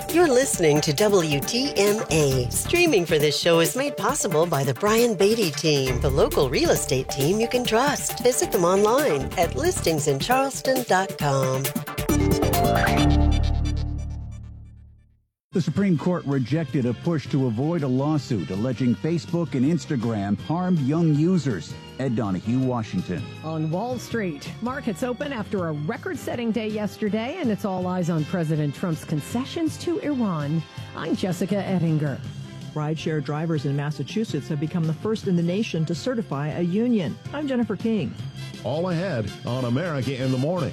You're listening to WTMA. Streaming for this show is made possible by the Brian Beatty team, the local real estate team you can trust. Visit them online at listingsincharleston.com. The Supreme Court rejected a push to avoid a lawsuit alleging Facebook and Instagram harmed young users. Ed Donahue, Washington. On Wall Street, markets open after a record-setting day yesterday, and it's all eyes on President Trump's concessions to Iran. I'm Jessica Ettinger. Rideshare drivers in Massachusetts have become the first in the nation to certify a union. I'm Jennifer King. All ahead on America in the Morning.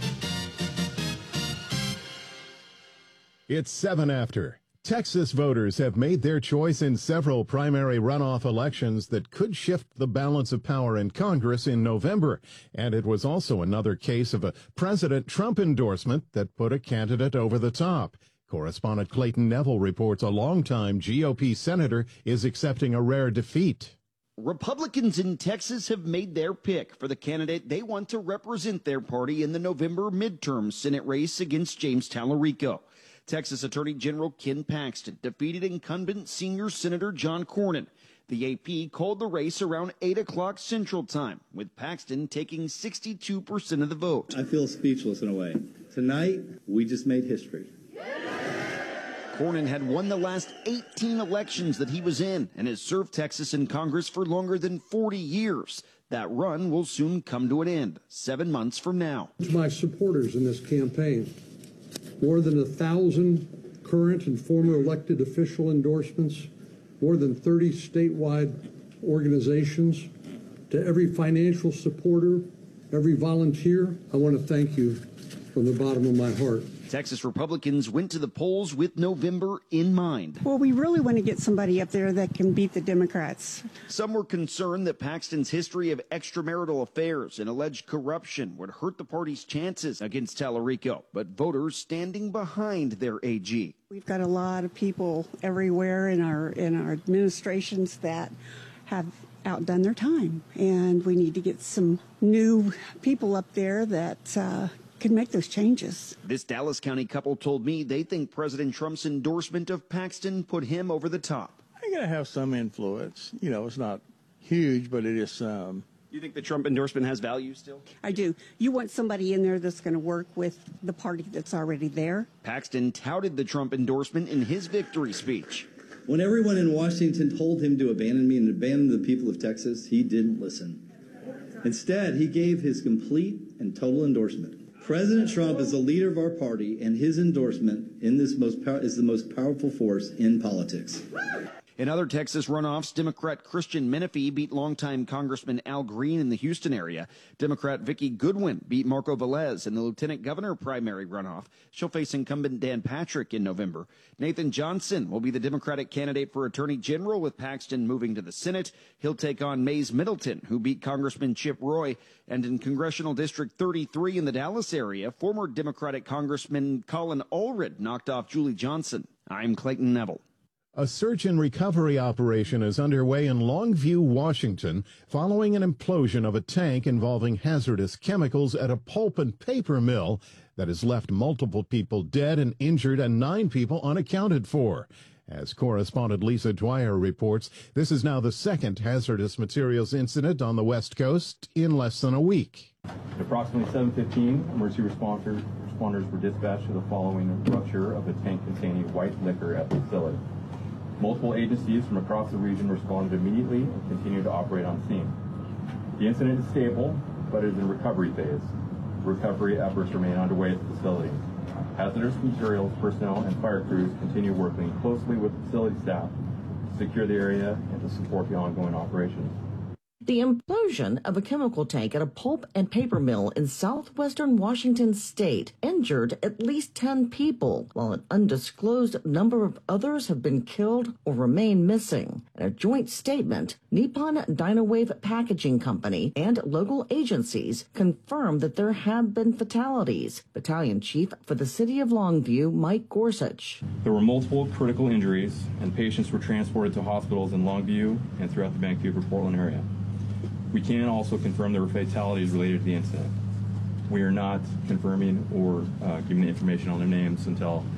It's 7 after. Texas voters have made their choice in several primary runoff elections that could shift the balance of power in Congress in November. And it was also another case of a President Trump endorsement that put a candidate over the top. Correspondent Clayton Neville reports a longtime GOP senator is accepting a rare defeat. Republicans in Texas have made their pick for the candidate they want to represent their party in the November midterm Senate race against James Tallarico. Texas Attorney General Ken Paxton defeated incumbent senior Senator John Cornyn. The AP called the race around 8 o'clock Central Time, with Paxton taking 62% of the vote. I feel speechless in a way. Tonight, we just made history. Cornyn had won the last 18 elections that he was in and has served Texas in Congress for longer than 40 years. That run will soon come to an end, 7 months from now. To my supporters in this campaign, more than 1,000 current and former elected official endorsements, more than 30 statewide organizations, to every financial supporter, every volunteer, I want to thank you from the bottom of my heart. Texas Republicans went to the polls with November in mind. Well, we really want to get somebody up there that can beat the Democrats. Some were concerned that Paxton's history of extramarital affairs and alleged corruption would hurt the party's chances against Tallarico, but voters standing behind their AG. We've got a lot of people everywhere in our administrations that have outdone their time, and we need to get some new people up there that can make those changes. This Dallas County couple told me they think President Trump's endorsement of Paxton put him over the top. I'm going to have some influence. You know, it's not huge, but it is some. You think the Trump endorsement has value still? I do. You want somebody in there that's going to work with the party that's already there. Paxton touted the Trump endorsement in his victory speech. When everyone in Washington told him to abandon me and abandon the people of Texas, he didn't listen. Instead, he gave his complete and total endorsement. President Trump is the leader of our party, and his endorsement is the most powerful force in politics. In other Texas runoffs, Democrat Christian Menifee beat longtime Congressman Al Green in the Houston area. Democrat Vicki Goodwin beat Marco Velez in the lieutenant governor primary runoff. She'll face incumbent Dan Patrick in November. Nathan Johnson will be the Democratic candidate for Attorney General, with Paxton moving to the Senate. He'll take on Mays Middleton, who beat Congressman Chip Roy. And in Congressional District 33 in the Dallas area, former Democratic Congressman Colin Allred knocked off Julie Johnson. I'm Clayton Neville. A search and recovery operation is underway in Longview, Washington, following an implosion of a tank involving hazardous chemicals at a pulp and paper mill that has left multiple people dead and injured and 9 people unaccounted for. As correspondent Lisa Dwyer reports, this is now the second hazardous materials incident on the West Coast in less than a week. At approximately 7:15, emergency responders were dispatched to the following rupture of a tank containing white liquor at the facility. Multiple agencies from across the region responded immediately and continue to operate on scene. The incident is stable, but it is in recovery phase. Recovery efforts remain underway at the facility. Hazardous materials personnel and fire crews continue working closely with facility staff to secure the area and to support the ongoing operations. The implosion of a chemical tank at a pulp and paper mill in southwestern Washington state injured at least 10 people, while an undisclosed number of others have been killed or remain missing. In a joint statement, Nippon Dynawave Packaging Company and local agencies confirmed that there have been fatalities. Battalion Chief for the City of Longview, Mike Gorsuch. There were multiple critical injuries, and patients were transported to hospitals in Longview and throughout the Vancouver-Portland area. We can also confirm there were fatalities related to the incident. We are not confirming or giving the information on their names until